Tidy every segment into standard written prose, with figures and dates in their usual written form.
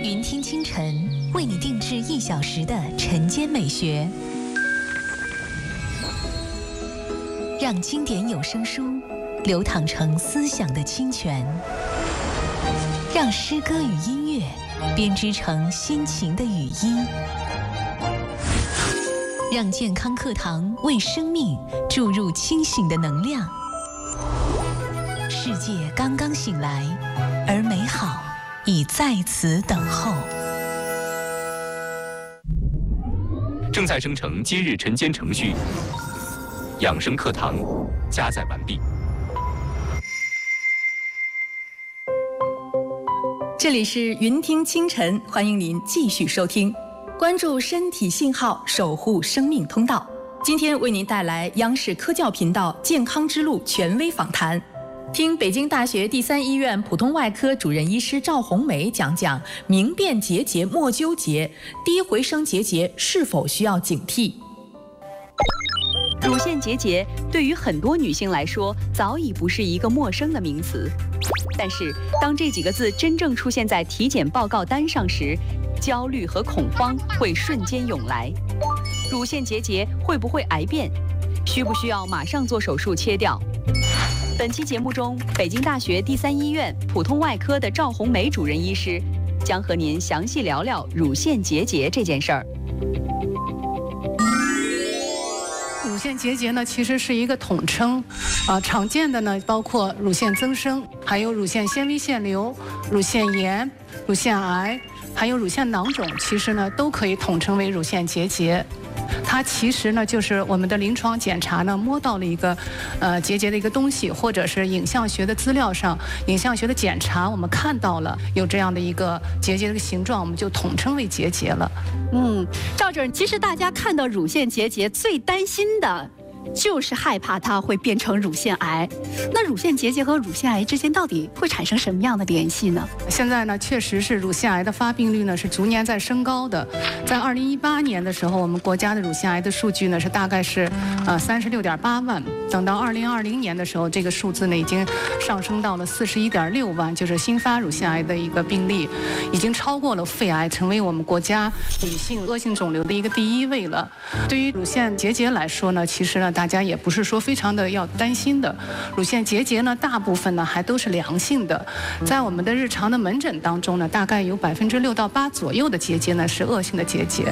云听清晨为你定制1小时的晨间美学，让经典有声书流淌成思想的清泉，让诗歌与音乐编织成心情的语音，让健康课堂为生命注入清醒的能量。世界刚刚醒来，而美好已在此等候。 正在生成今日晨间程序，养生课堂加载完毕。 这里是云听清晨，欢迎您继续收听，关注身体信号，守护生命通道。今天为您带来央视科教频道健康之路权威访谈，听北京大学第3医院普通外科主任医师赵红梅讲讲明辨结节莫纠结，低回声结节是否需要警惕。 乳腺结节对于很多女性来说早已不是一个陌生的名词，但是当这几个字真正出现在体检报告单上时，焦虑和恐慌会瞬间涌来。乳腺结节会不会癌变？需不需要马上做手术切掉？本期节目中，北京大学第3医院普通外科的赵红梅主任医师将和您详细聊聊乳腺结节这件事儿。 乳腺结节呢，其实是一个统称，常见的呢包括乳腺增生，还有乳腺纤维腺瘤、乳腺炎、乳腺癌，还有乳腺囊肿，其实呢都可以统称为乳腺结节。它其实呢就是我们的临床检查呢摸到了一个结节的一个东西，或者是影像学的资料上、影像学的检查，我们看到了有这样的一个结节的形状，我们就统称为结节了。 赵主任，其实大家看到乳腺结节最担心的就是害怕它会变成乳腺癌。那乳腺结节和乳腺癌之间到底会产生什么样的联系呢？ 现在呢，确实是乳腺癌的发病率呢是逐年在升高的。在2018年的时候，我们国家的乳腺癌的数据呢是大概是36.8万，等到2020年的时候，这个数字呢已经上升到了41.6万，就是新发乳腺癌的一个病例，已经超过了肺癌，成为我们国家女性恶性肿瘤的一个第1位了。对于乳腺结节来说呢，其实呢大家也不是说非常的要担心的。乳腺结节呢，大部分呢还都是良性的，在我们的日常的门诊当中呢，大概有6%到8%左右的结节呢是恶性的结节。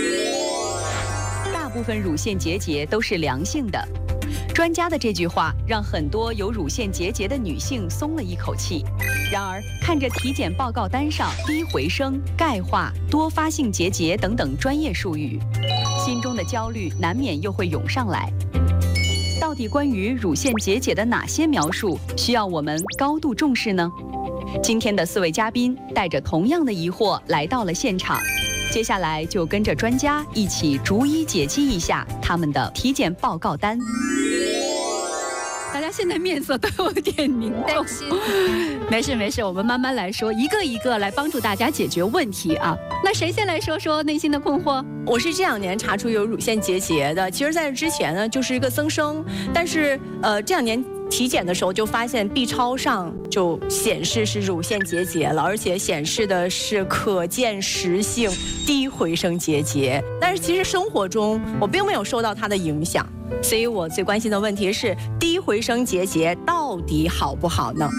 大部分乳腺结节都是良性的。专家的这句话让很多有乳腺结节的女性松了一口气。然而，看着体检报告单上低回声、钙化、多发性结节等等专业术语，心中的焦虑难免又会涌上来。到底关于乳腺结节的哪些描述需要我们高度重视呢？今天的4位嘉宾带着同样的疑惑来到了现场，接下来就跟着专家一起逐一解析一下他们的体检报告单。 大家现在面色都有点凝重，没事，我们慢慢来说，一个一个来帮助大家解决问题啊。那谁先来说说内心的困惑？ 我是这2年查出有乳腺结节的，其实在这之前呢就是一个增生，但是这2年体检的时候就发现 B 超上就显示是乳腺结节了，而且显示的是可见实性低回声结节。但是其实生活中我并没有受到它的影响，所以我最关心的问题是低回声结节到底好不好呢？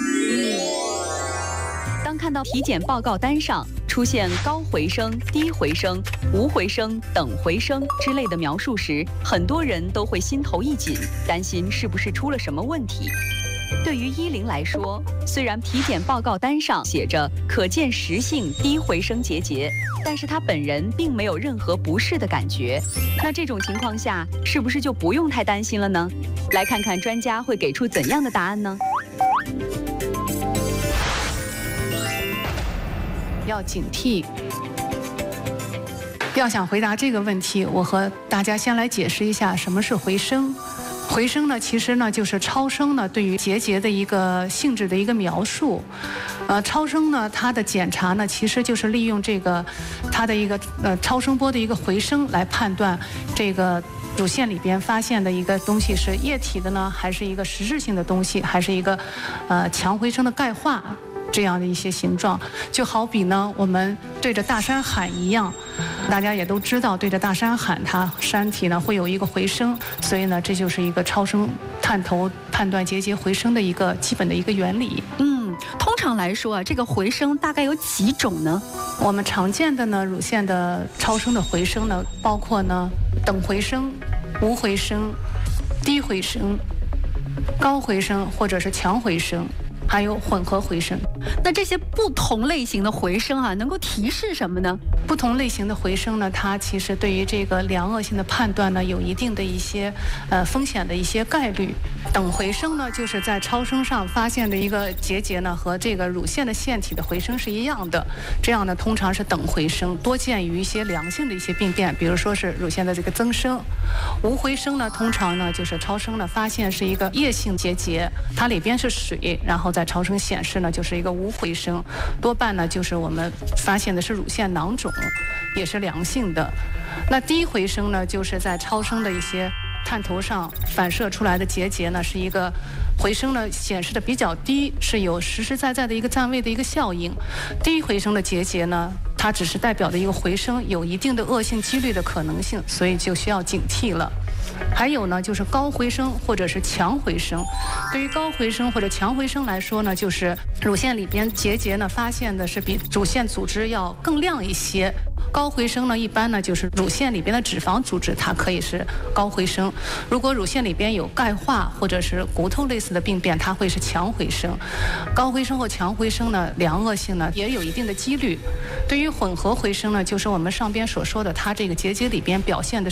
当看到体检报告单上出现高回声、低回声、无回声、等回声之类的描述时，很多人都会心头一紧，担心是不是出了什么问题。对于依林来说，虽然体检报告单上写着可见实性低回声结节，但是她本人并没有任何不适的感觉。那这种情况下，是不是就不用太担心了呢？来看看专家会给出怎样的答案呢？ 要警惕。要想回答这个问题，我和大家先来解释一下什么是回声。回声呢，其实呢就是超声呢对于结节的一个性质的一个描述。超声呢，它的检查呢，其实就是利用这个它的一个超声波的一个回声来判断这个乳腺里边发现的一个东西是液体的呢，还是一个实质性的东西，还是一个强回声的钙化。这样的一些形状，就好比呢，我们对着大山喊一样。大家也都知道，对着大山喊，它山体呢会有一个回声，所以呢，这就是一个超声探头判断结节回声的一个基本的一个原理。 通常来说啊，这个回声大概有几种呢？ 我们常见的呢，乳腺的超声的回声呢，包括呢等回声、无回声、低回声、高回声或者是强回声，还有混合回声。 那这些不同类型的回声啊，能够提示什么呢？ 不同类型的回声呢，它其实对于这个良恶性的判断呢，有一定的一些风险的一些概率。等回声呢，就是在超声上发现的一个结节呢，和这个乳腺的腺体的回声是一样的。这样呢，通常是等回声，多见于一些良性的一些病变，比如说是乳腺的这个增生。无回声呢，通常呢就是超声呢发现是一个液性结节，它里边是水，然后在超声显示呢就是一个无回声，多半呢就是我们发现的是乳腺囊肿，也是良性的。那低回声呢，就是在超声的一些探头上反射出来的结节呢，是一个回声呢显示的比较低，是有实实在在的一个占位的一个效应。低回声的结节呢，它只是代表的一个回声，有一定的恶性几率的可能性，所以就需要警惕了。还有呢，就是高回声或者是强回声。对于高回声或者强回声来说呢，就是乳腺里边结节呢发现的是比乳腺组织要更亮一些。高回声呢，一般呢就是乳腺里边的脂肪组织，它可以是高回声。如果乳腺里边有钙化或者是骨头类似的病变，它会是强回声。高回声或强回声呢，良恶性呢也有一定的几率。对于混合回声呢，就是我们上边所说的，它这个结节里边表现的